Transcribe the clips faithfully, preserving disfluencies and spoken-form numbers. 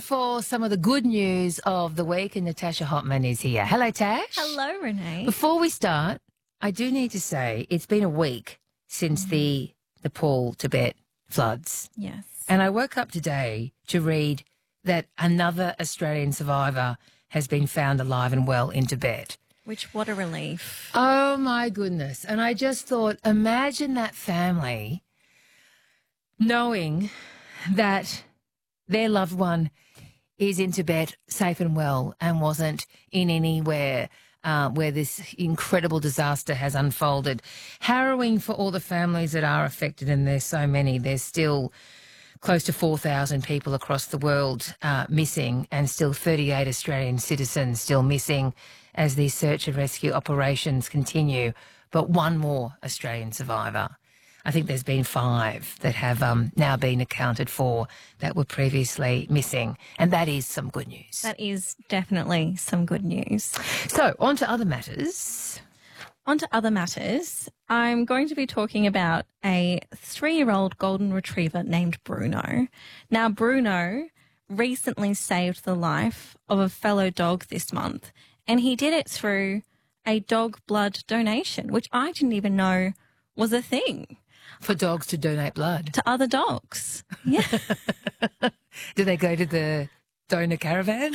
for some of the good news of the week, and Natasha Hotman is here. Hello, Tash. Hello, Renee. Before we start, I do need to say it's been a week since mm. the Nepal Tibet floods. Yes. And I woke up today to read that another Australian survivor has been found alive and well in Tibet. Which, what a relief. Oh, my goodness. And I just thought, imagine that family knowing that their loved one is in Tibet safe and well and wasn't in anywhere uh, where this incredible disaster has unfolded. Harrowing for all the families that are affected, and there's so many. There's still close to four thousand people across the world uh, missing, and still thirty-eight Australian citizens still missing as these search and rescue operations continue. But one more Australian survivor. I think there's been five that have um, now been accounted for that were previously missing, and that is some good news. That is definitely some good news. So, on to other matters. On to other matters. I'm going to be talking about a three-year-old golden retriever named Bruno. Now, Bruno recently saved the life of a fellow dog this month, and he did it through a dog blood donation, which I didn't even know was a thing. For dogs to donate blood? To other dogs, yeah. Do they go to the donor caravan?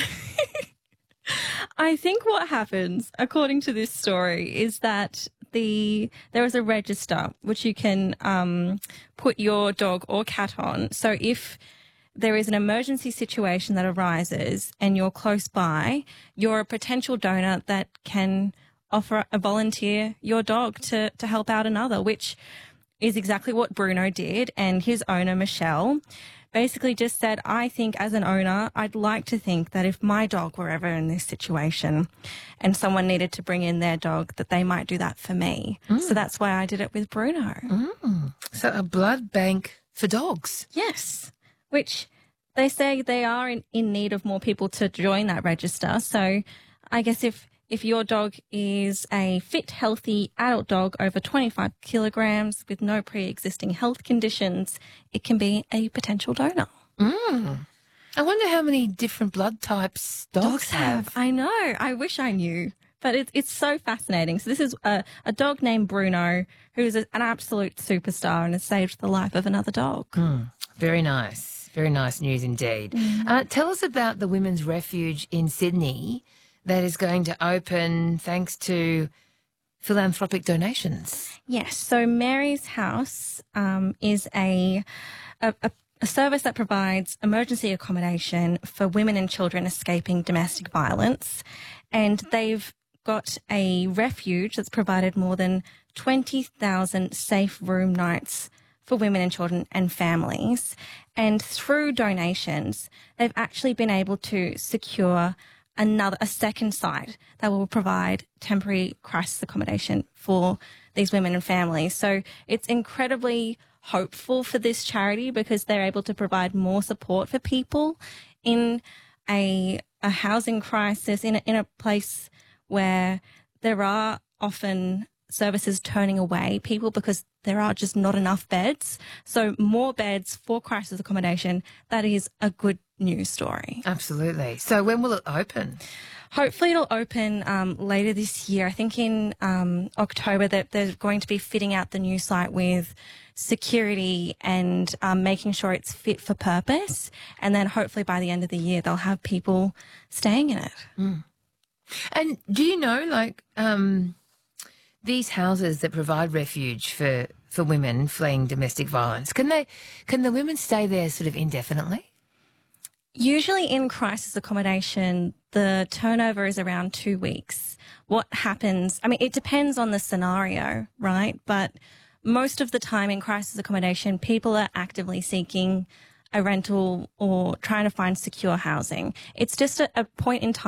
I think what happens, according to this story, is that the there is a register which you can um, put your dog or cat on. So if there is an emergency situation that arises and you're close by, you're a potential donor that can offer a volunteer your dog to, to help out another, which is exactly what Bruno did. And his owner, Michelle, basically just said, I think as an owner, I'd like to think that if my dog were ever in this situation and someone needed to bring in their dog, that they might do that for me. Mm. So that's why I did it with Bruno. Mm. So a blood bank for dogs. Yes, which they say they are in, in need of more people to join that register. So I guess if If your dog is a fit, healthy adult dog over twenty-five kilograms with no pre-existing health conditions, it can be a potential donor. Mm. I wonder how many different blood types dogs, dogs have. have. I know. I wish I knew. But it, it's so fascinating. So this is a, a dog named Bruno who is a, an absolute superstar and has saved the life of another dog. Mm. Very nice. Very nice news indeed. Mm. Uh, tell us about the Women's Refuge in Sydney that is going to open thanks to philanthropic donations. Yes. So Mary's House um, is a, a, a service that provides emergency accommodation for women and children escaping domestic violence. And they've got a refuge that's provided more than twenty thousand safe room nights for women and children and families. And through donations, they've actually been able to secure another, a second site that will provide temporary crisis accommodation for these women and families. So it's incredibly hopeful for this charity because they're able to provide more support for people in a, a housing crisis, in a, in a place where there are often services turning away people because there are just not enough beds. So more beds for crisis accommodation, that is a good news story. Absolutely. So when will it open? Hopefully it'll open um, later this year. I think in um, October that they're going to be fitting out the new site with security and um, making sure it's fit for purpose. And then hopefully by the end of the year they'll have people staying in it. Mm. And do you know, like, um, these houses that provide refuge for, for women fleeing domestic violence, can they can the women stay there sort of indefinitely? Usually in crisis accommodation, the turnover is around two weeks. What happens, I mean, it depends on the scenario, right? But most of the time in crisis accommodation, people are actively seeking a rental or trying to find secure housing. It's just a, a point in time